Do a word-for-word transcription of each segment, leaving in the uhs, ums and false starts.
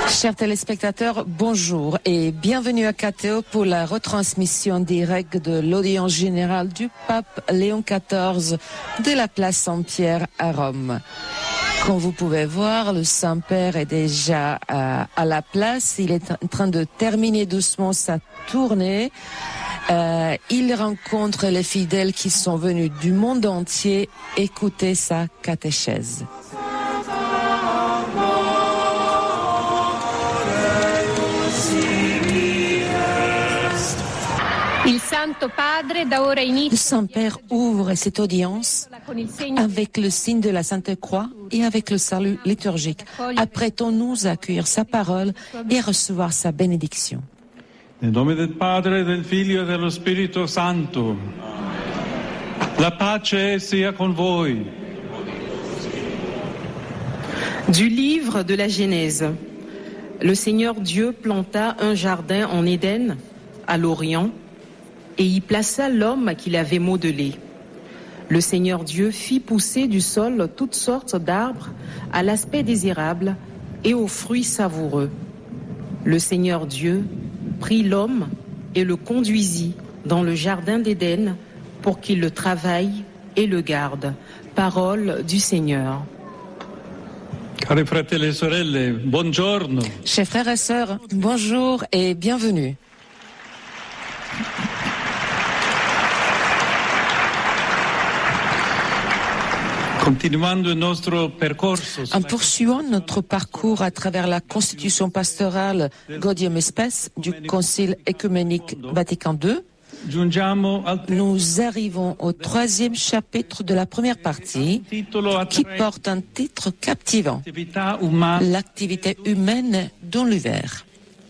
Chers téléspectateurs, bonjour et bienvenue à K T O pour la retransmission directe de l'audience générale du pape Léon quatorze de la place Saint-Pierre à Rome. Comme vous pouvez voir, le Saint-Père est déjà à, à la place. Il est en train de terminer doucement sa tournée. Euh, il rencontre les fidèles qui sont venus du monde entier écouter sa catéchèse. Le Saint-Père ouvre cette audience avec le signe de la Sainte Croix et avec le salut liturgique. Apprêtons-nous à accueillir sa parole et à recevoir sa bénédiction. Nel nome del Padre, del Figlio e dello Spirito Santo. La pace sia con voi. Du livre de la Genèse. Le Seigneur Dieu planta un jardin en Éden, à l'Orient, et y plaça l'homme qu'il avait modelé. Le Seigneur Dieu fit pousser du sol toutes sortes d'arbres à l'aspect désirable et aux fruits savoureux. Le Seigneur Dieu prit l'homme et le conduisit dans le jardin d'Éden pour qu'il le travaille et le garde. Parole du Seigneur. Cari fratelli e sorelle, buongiorno. Chers frères et sœurs, bonjour et bienvenue. En poursuivant notre parcours à travers la constitution pastorale Gaudium et Spes du Concile œcuménique Vatican deux, nous arrivons au troisième chapitre de la première partie qui porte un titre captivant, l'activité humaine dans l'univers.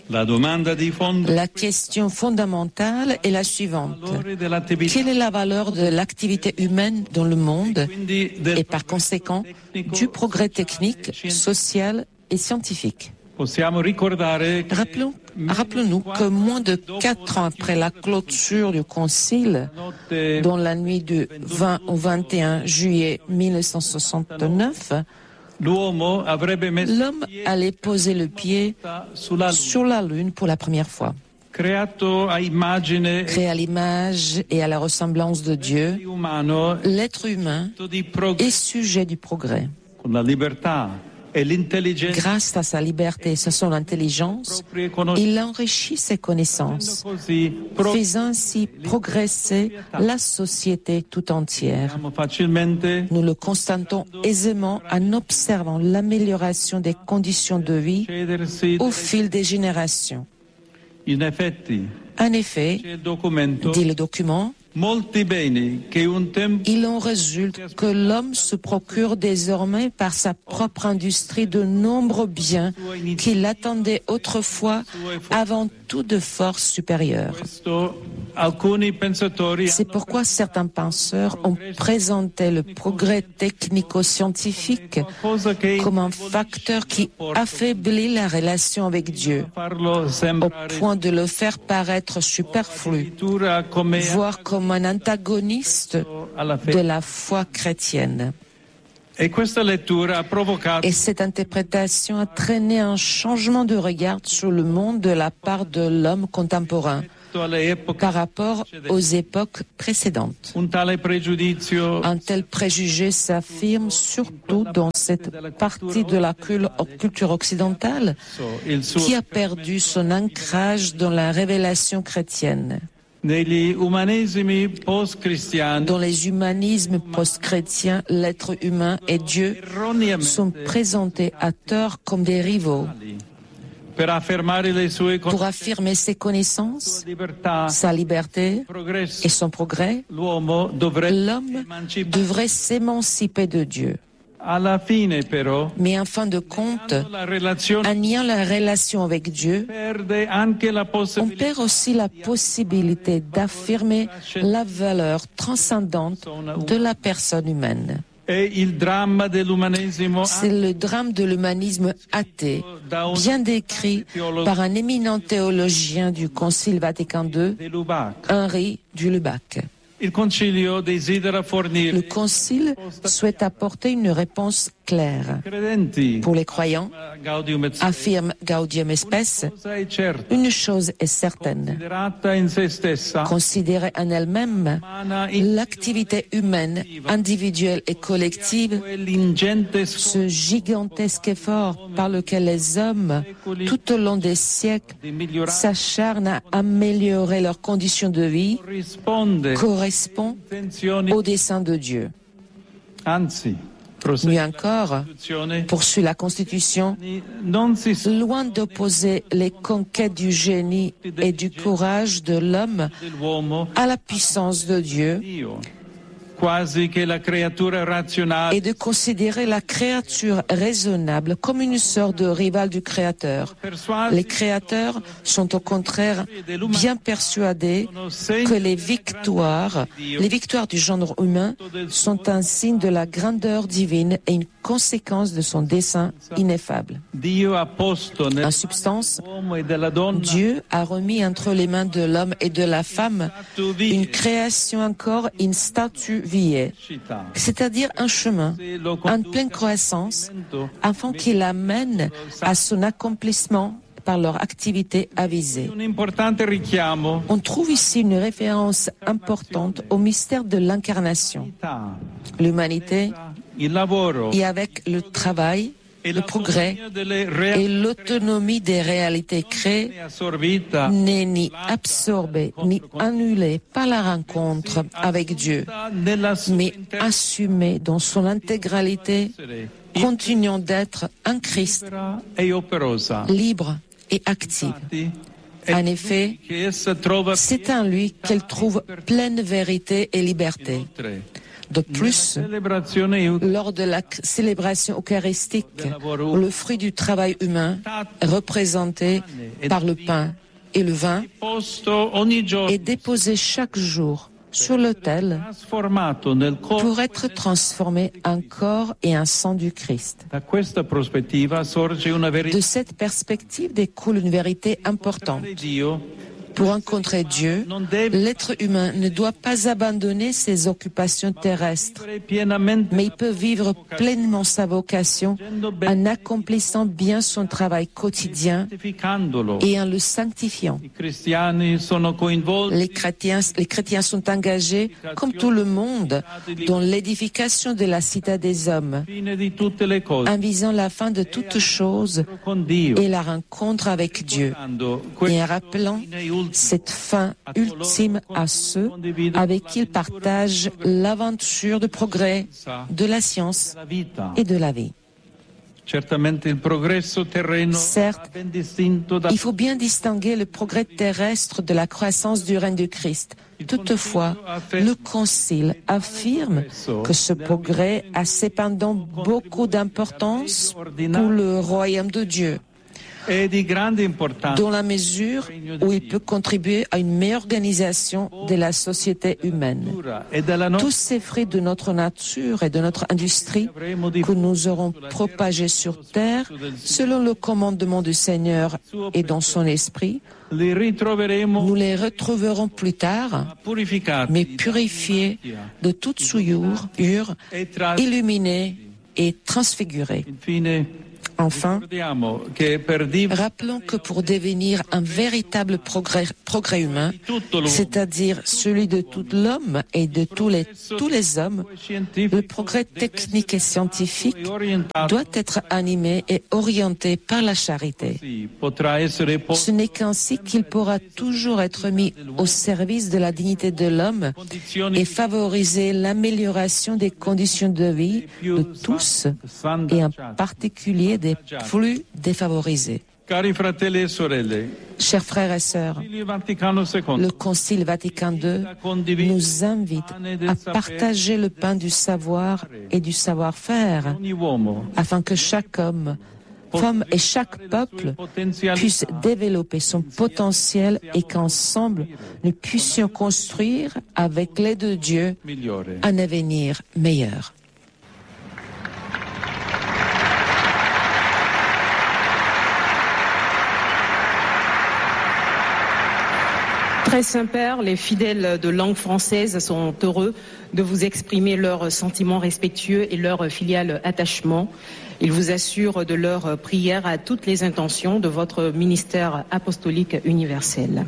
La question fondamentale est la suivante. Quelle est la valeur de l'activité humaine dans le monde et par conséquent du progrès technique, social et scientifique? Rappelons, rappelons-nous que moins de quatre ans après la clôture du Concile, dans la nuit du vingt au vingt et un juillet mille neuf cent soixante-neuf, l'homme allait poser le pied sur la Lune pour la première fois. Créé à l'image et à la ressemblance de Dieu, l'être humain est sujet du progrès. Grâce à sa liberté et à son intelligence, il enrichit ses connaissances, faisant ainsi progresser la société tout entière. Nous le constatons aisément en observant l'amélioration des conditions de vie au fil des générations. En effet, dit le document, il en résulte que l'homme se procure désormais par sa propre industrie de nombreux biens qu'il attendait autrefois avant tout de force supérieure. C'est pourquoi certains penseurs ont présenté le progrès technico-scientifique comme un facteur qui affaiblit la relation avec Dieu, au point de le faire paraître superflu, voire comme un antagoniste de la foi chrétienne. Et cette interprétation a traîné un changement de regard sur le monde de la part de l'homme contemporain par rapport aux époques précédentes. Un tel préjugé s'affirme surtout dans cette partie de la culture occidentale qui a perdu son ancrage dans la révélation chrétienne. Dans les humanismes post-chrétiens, l'être humain et Dieu sont présentés à tort comme des rivaux. Pour affirmer ses connaissances, sa liberté et son progrès, l'homme devrait s'émanciper de Dieu. Mais en fin de compte, en niant la relation avec Dieu, on perd aussi la possibilité d'affirmer la valeur transcendante de la personne humaine. C'est le drame de l'humanisme athée, bien décrit par un éminent théologien du Concile Vatican deux, Henri du Lubac. Le Concile souhaite apporter une réponse clair. Pour les croyants, affirme Gaudium et Spes, une chose est certaine. Considérer en elle-même l'activité humaine, individuelle et collective, ce gigantesque effort par lequel les hommes, tout au long des siècles, s'acharnent à améliorer leurs conditions de vie, correspond au dessein de Dieu. Mieux encore, poursuit la Constitution, loin d'opposer les conquêtes du génie et du courage de l'homme à la puissance de Dieu, et de considérer la créature raisonnable comme une sorte de rivale du Créateur. Les créateurs sont au contraire bien persuadés que les victoires, les victoires du genre humain sont un signe de la grandeur divine et une conséquence de son dessein ineffable. En substance, Dieu a remis entre les mains de l'homme et de la femme une création encore in statu viae, c'est-à-dire un chemin en pleine croissance, afin qu'il amène à son accomplissement par leur activité avisée. On trouve ici une référence importante au mystère de l'incarnation. L'humanité, et avec le travail, le progrès et l'autonomie des réalités créées, n'est ni absorbée ni annulée par la rencontre avec Dieu, mais assumée dans son intégralité, continuant d'être un Christ libre et active. En effet, c'est en lui qu'elle trouve pleine vérité et liberté. De plus, lors de la célébration eucharistique, le fruit du travail humain, représenté par le pain et le vin, est déposé chaque jour sur l'autel pour être transformé en corps et en sang du Christ. De cette perspective découle une vérité importante. Pour rencontrer Dieu, l'être humain ne doit pas abandonner ses occupations terrestres, mais il peut vivre pleinement sa vocation en accomplissant bien son travail quotidien et en le sanctifiant. Les chrétiens, les chrétiens sont engagés, comme tout le monde, dans l'édification de la cité des hommes, en visant la fin de toutes choses et la rencontre avec Dieu, et en rappelant cette fin ultime à ceux avec qui ils partagent l'aventure de progrès de la science et de la vie. Certes, il faut bien distinguer le progrès terrestre de la croissance du règne du Christ. Toutefois, le Concile affirme que ce progrès a cependant beaucoup d'importance pour le royaume de Dieu, dans la mesure où il peut contribuer à une meilleure organisation de la société humaine. Tous ces fruits de notre nature et de notre industrie que nous aurons propagés sur terre, selon le commandement du Seigneur et dans son esprit, nous les retrouverons plus tard, mais purifiés de toute souillure, illuminés et transfigurés. Enfin, rappelons que pour devenir un véritable progrès, progrès humain, c'est-à-dire celui de tout l'homme et de tous les, tous les hommes, le progrès technique et scientifique doit être animé et orienté par la charité. Ce n'est qu'ainsi qu'il pourra toujours être mis au service de la dignité de l'homme et favoriser l'amélioration des conditions de vie de tous et en particulier des plus défavorisés. Chers frères et sœurs, le Concile Vatican deux nous invite à partager le pain du savoir et du savoir-faire afin que chaque homme, femme et chaque peuple puisse développer son potentiel et qu'ensemble nous puissions construire avec l'aide de Dieu un avenir meilleur. Très Saint-Père, les fidèles de langue française sont heureux de vous exprimer leurs sentiments respectueux et leur filial attachement. Ils vous assurent de leur prière à toutes les intentions de votre ministère apostolique universel.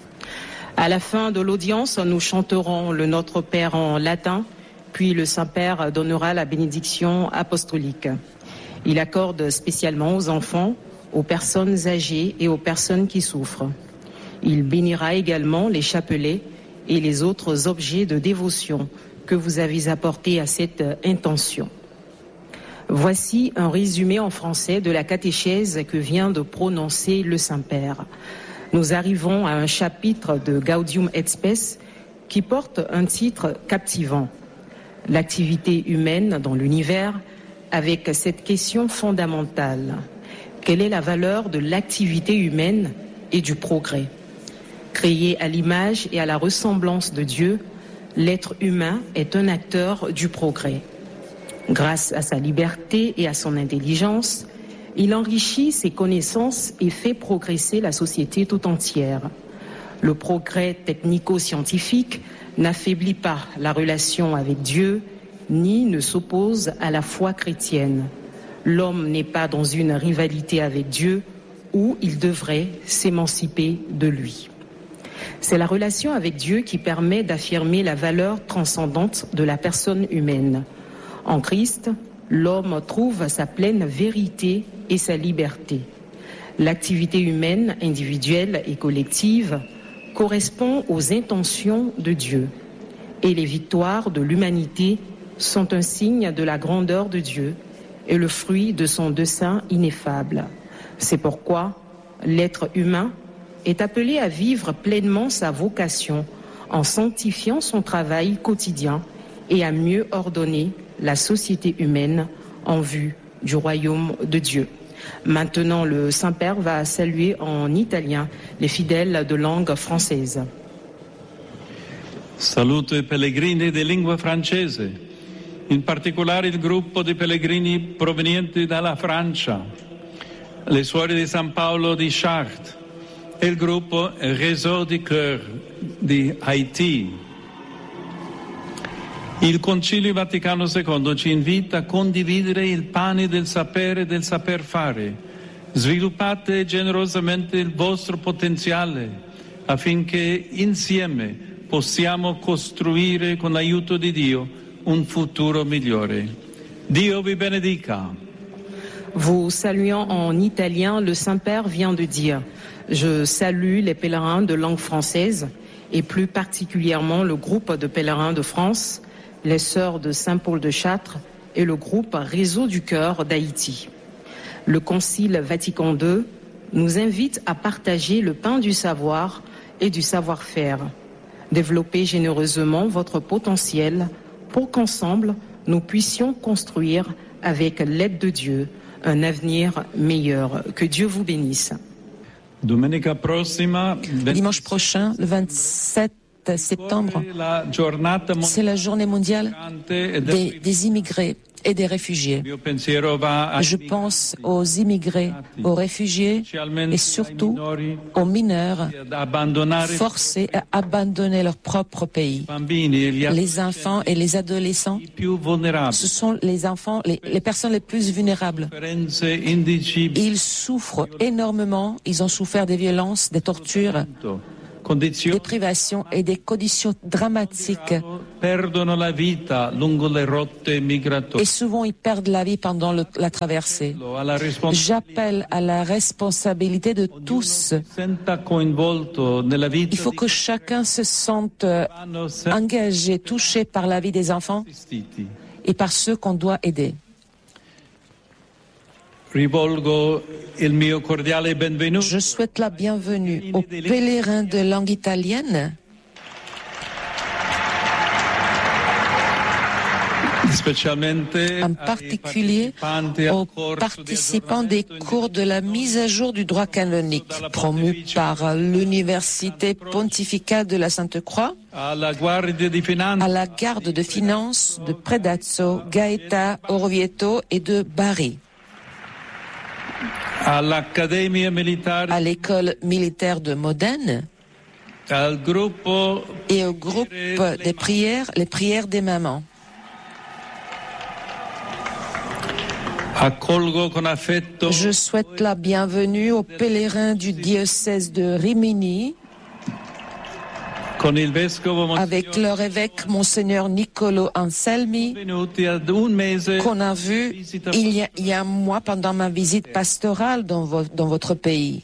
À la fin de l'audience, nous chanterons le Notre Père en latin, puis le Saint-Père donnera la bénédiction apostolique. Il accorde spécialement aux enfants, aux personnes âgées et aux personnes qui souffrent. Il bénira également les chapelets et les autres objets de dévotion que vous avez apportés à cette intention. Voici un résumé en français de la catéchèse que vient de prononcer le Saint-Père. Nous arrivons à un chapitre de Gaudium et Spes qui porte un titre captivant. L'activité humaine dans l'univers, avec cette question fondamentale. Quelle est la valeur de l'activité humaine et du progrès ? Créé à l'image et à la ressemblance de Dieu, l'être humain est un acteur du progrès. Grâce à sa liberté et à son intelligence, il enrichit ses connaissances et fait progresser la société tout entière. Le progrès technico-scientifique n'affaiblit pas la relation avec Dieu, ni ne s'oppose à la foi chrétienne. L'homme n'est pas dans une rivalité avec Dieu où il devrait s'émanciper de lui. C'est la relation avec Dieu qui permet d'affirmer la valeur transcendante de la personne humaine. En Christ, l'homme trouve sa pleine vérité et sa liberté. L'activité humaine, individuelle et collective, correspond aux intentions de Dieu. Et les victoires de l'humanité sont un signe de la grandeur de Dieu et le fruit de son dessein ineffable. C'est pourquoi l'être humain est appelé à vivre pleinement sa vocation en sanctifiant son travail quotidien et à mieux ordonner la société humaine en vue du royaume de Dieu. Maintenant, le Saint-Père va saluer en italien les fidèles de langue française. Saluto i pellegrini di lingua francese, in particolare il gruppo di pellegrini provenienti dalla Francia, le suore di San Paolo di Chartres e il gruppo Réseau du Cœur di Haiti. Il Concilio Vaticano secondo ci invita a condividere il pane del sapere e del saper fare. Sviluppate generosamente il vostro potenziale affinché insieme possiamo costruire con l'aiuto di Dio un futuro migliore. Dio vi benedica. Vous saluant en italien, le Saint-Père vient de dire « Je salue les pèlerins de langue française et plus particulièrement le groupe de pèlerins de France, les sœurs de Saint-Paul de Chartres et le groupe Réseau du Cœur d'Haïti. Le Concile Vatican deux nous invite à partager le pain du savoir et du savoir-faire. Développez généreusement votre potentiel pour qu'ensemble, nous puissions construire, avec l'aide de Dieu, un avenir meilleur. Que Dieu vous bénisse. Dimanche prochain, le vingt-sept septembre, c'est la journée mondiale des, des immigrés et des réfugiés. Je pense aux immigrés, aux réfugiés et surtout aux mineurs forcés à abandonner leur propre pays. Les enfants et les adolescents, ce sont les enfants, les, les personnes les plus vulnérables. Ils souffrent énormément, ils ont souffert des violences, des tortures, des privations et des conditions dramatiques. Et souvent, ils perdent la vie pendant le, la traversée. J'appelle à la responsabilité de tous. Il faut que chacun se sente engagé, touché par la vie des enfants et par ceux qu'on doit aider. Je souhaite la bienvenue aux pèlerins de langue italienne, en particulier aux participants des cours de la mise à jour du droit canonique promus par l'Université pontificale de la Sainte-Croix, à la garde de finances de Predazzo, Gaeta, Orvieto et de Bari, à l'école militaire de Modène, et au groupe des prières, les prières des mamans. Je souhaite la bienvenue aux pèlerins du diocèse de Rimini, avec leur évêque Monseigneur Niccolo Anselmi, qu'on a vu il y a, il y a un mois pendant ma visite pastorale dans, vo, dans votre pays.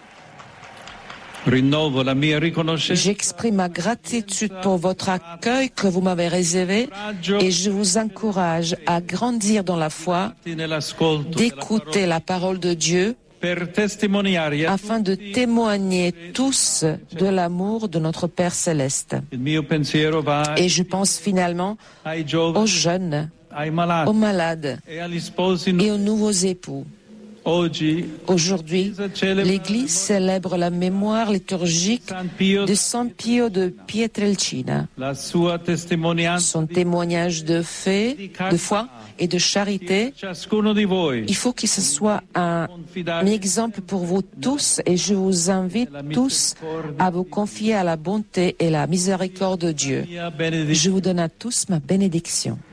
J'exprime ma gratitude pour votre accueil que vous m'avez réservé et je vous encourage à grandir dans la foi, d'écouter la parole de Dieu afin de témoigner tous de l'amour de notre Père Céleste. Et je pense finalement aux jeunes, aux malades et aux nouveaux époux. Aujourd'hui, l'Église célèbre la mémoire liturgique de San Pio de Pietrelcina. Son témoignage de, fait, de foi et de charité, il faut que ce soit un, un exemple pour vous tous et je vous invite tous à vous confier à la bonté et la miséricorde de Dieu. Je vous donne à tous ma bénédiction.